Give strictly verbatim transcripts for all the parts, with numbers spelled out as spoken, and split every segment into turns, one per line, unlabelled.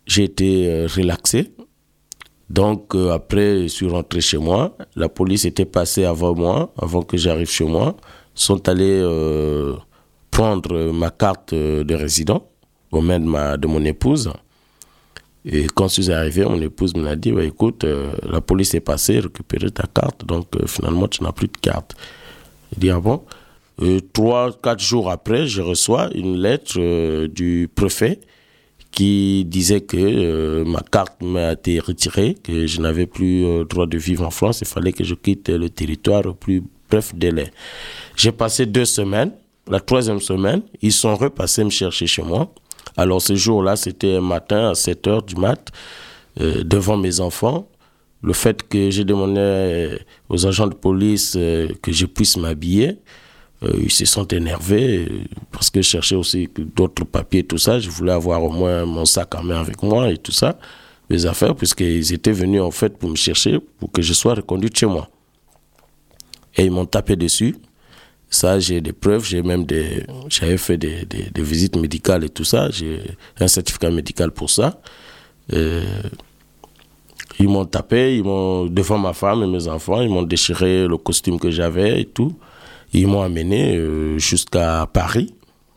j'ai été euh, relaxé. Donc, euh, après, je suis rentré chez moi. La police était passée avant moi, avant que j'arrive chez moi. Ils sont allés euh, prendre ma carte de résident aux mains de, ma, de mon épouse. Et quand je suis arrivé, mon épouse me l'a dit, bah, écoute, euh, la police est passée, récupérer ta carte, donc euh, finalement, tu n'as plus de carte. Je dis, ah bon? euh, Trois, quatre jours après, je reçois une lettre euh, du préfet qui disait que euh, ma carte m'a été retirée, que je n'avais plus le euh, droit de vivre en France, il fallait que je quitte le territoire au plus bref délai. J'ai passé deux semaines, la troisième semaine, ils sont repassés me chercher chez moi. Alors ce jour-là, c'était un matin à sept heures du mat, euh, devant mes enfants. Le fait que j'ai demandé aux agents de police euh, que je puisse m'habiller, Euh, ils se sont énervés euh, parce que je cherchais aussi d'autres papiers, tout ça. Je voulais avoir au moins mon sac à main avec moi et tout ça, mes affaires, puisqu'ils étaient venus en fait pour me chercher, pour que je sois reconduit chez moi. Et ils m'ont tapé dessus. Ça, j'ai des preuves, j'ai même des, j'avais fait des, des, des visites médicales et tout ça. J'ai un certificat médical pour ça. Euh, ils m'ont tapé, ils m'ont, devant ma femme et mes enfants, ils m'ont déchiré le costume que j'avais et tout. Ils m'ont amené euh, jusqu'à Paris,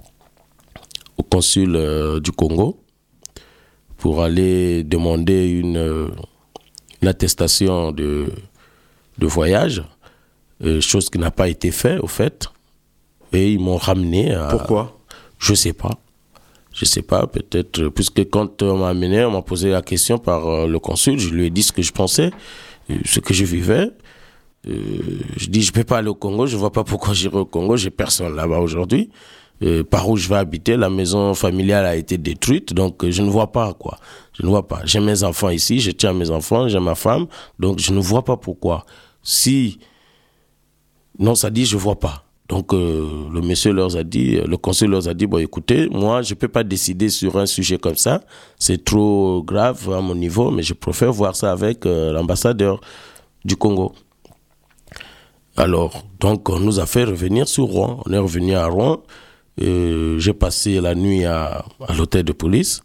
au consul euh, du Congo, pour aller demander une, euh, une attestation de, de voyage, euh, chose qui n'a pas été faite, au fait. Et ils m'ont ramené à...
Pourquoi ?
Je ne sais pas. Je ne sais pas, peut-être, puisque quand on m'a amené, on m'a posé la question par euh, le consul, je lui ai dit ce que je pensais, euh, ce que je vivais. Euh, je dis, je ne peux pas aller au Congo, je ne vois pas pourquoi j'irai au Congo, j'ai personne là-bas aujourd'hui. Euh, par où je vais habiter, la maison familiale a été détruite, donc euh, je ne vois pas quoi. Je ne vois pas. J'ai mes enfants ici, je tiens mes enfants, j'ai ma femme, donc je ne vois pas pourquoi. Si... Non, ça dit, je ne vois pas. Donc euh, le monsieur leur a dit, le conseil leur a dit, bon écoutez, moi je ne peux pas décider sur un sujet comme ça, c'est trop grave à mon niveau, mais je préfère voir ça avec euh, l'ambassadeur du Congo. Alors, donc, on nous a fait revenir sur Rouen. On est revenu à Rouen. Euh, j'ai passé la nuit à, à l'hôtel de police.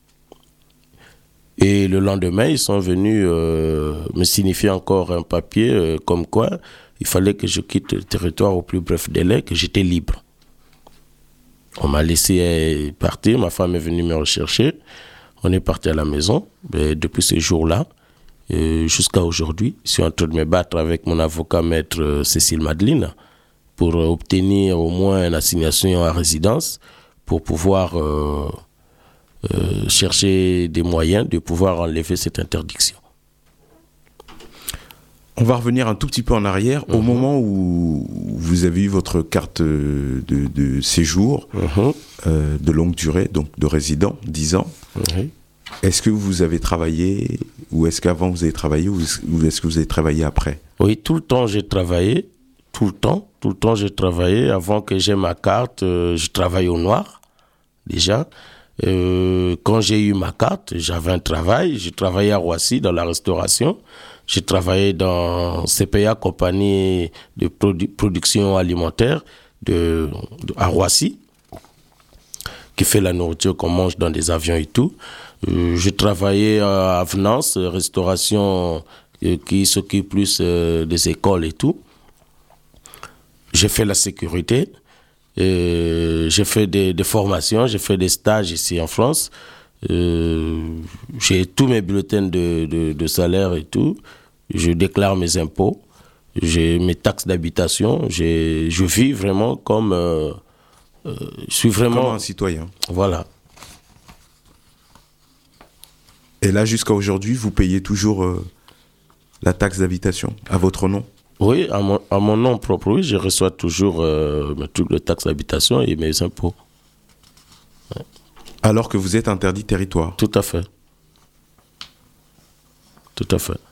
Et le lendemain, ils sont venus euh, me signifier encore un papier euh, comme quoi il fallait que je quitte le territoire au plus bref délai, que j'étais libre. On m'a laissé partir. Ma femme est venue me rechercher. On est parti à la maison. Et depuis ce jour-là, Euh, jusqu'à aujourd'hui, je suis en train de me battre avec mon avocat maître euh, Cécile Madeline pour euh, obtenir au moins une assignation à résidence pour pouvoir euh, euh, chercher des moyens de pouvoir enlever cette interdiction.
On va revenir un tout petit peu en arrière. Mmh. Au moment où vous avez eu votre carte de, de séjour mmh. euh, de longue durée, donc de résident, dix ans, mmh. Est-ce que vous avez travaillé, ou est-ce qu'avant vous avez travaillé, ou est-ce que vous avez travaillé après ?
Oui, tout le temps j'ai travaillé, tout le temps, tout le temps j'ai travaillé. Avant que j'aie ma carte, euh, je travaillais au noir, déjà. Euh, quand j'ai eu ma carte, j'avais un travail, j'ai travaillé à Roissy dans la restauration. J'ai travaillé dans C P A, compagnie de produ- production alimentaire de, de, à Roissy, qui fait la nourriture qu'on mange dans des avions et tout. Euh, j'ai travaillé à Avenance, restauration euh, qui s'occupe plus euh, des écoles et tout. J'ai fait la sécurité, euh, j'ai fait des, des formations, j'ai fait des stages ici en France. Euh, j'ai tous mes bulletins de, de, de salaire et tout. Je déclare mes impôts, j'ai mes taxes d'habitation. J'ai, je vis vraiment comme... Euh, euh, je suis vraiment...
Comme un citoyen.
Voilà.
Et là, jusqu'à aujourd'hui, vous payez toujours euh, la taxe d'habitation à votre nom ?
Oui, à mon, à mon nom propre, oui, je reçois toujours euh, toutes les taxes d'habitation et mes impôts. Ouais.
Alors que vous êtes interdit territoire ?
Tout à fait. Tout à fait.